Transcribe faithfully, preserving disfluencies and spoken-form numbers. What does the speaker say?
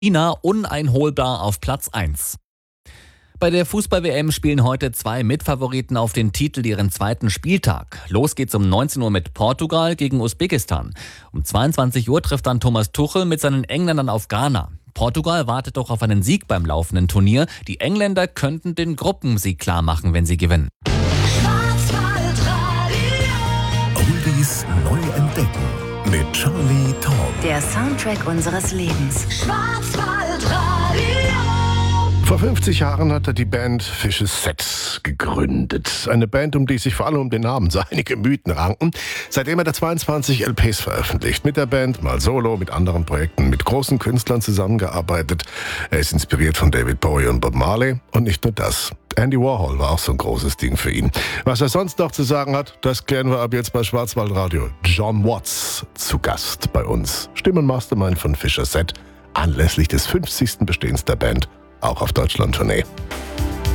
China uneinholbar auf Platz eins. Bei der Fußball-W M spielen heute zwei Mitfavoriten auf den Titel ihren zweiten Spieltag. Los geht's um neunzehn Uhr mit Portugal gegen Usbekistan. Um zweiundzwanzig Uhr trifft dann Thomas Tuchel mit seinen Engländern auf Ghana. Portugal wartet doch auf einen Sieg beim laufenden Turnier. Die Engländer könnten den Gruppensieg klar machen, wenn sie gewinnen. Oldies neu entdecken mit Charlie Taumm. Der Soundtrack unseres Lebens. Schwarzwaldradio. Vor fünfzig Jahren hat er die Band Vicious Set gegründet. Eine Band, um die sich vor allem um den Namen so einige Mythen ranken. Seitdem hat er zweiundzwanzig L Ps veröffentlicht. Mit der Band, mal solo, mit anderen Projekten, mit großen Künstlern zusammengearbeitet. Er ist inspiriert von David Bowie und Bob Marley. Und nicht nur das. Andy Warhol war auch so ein großes Ding für ihn. Was er sonst noch zu sagen hat, das klären wir ab jetzt bei Schwarzwaldradio. John Watts zu Gast bei uns. Stimmenmastermind von Vicious Set. Anlässlich des fünfzigsten Bestehens der Band. Auch auf Deutschland-Tournee.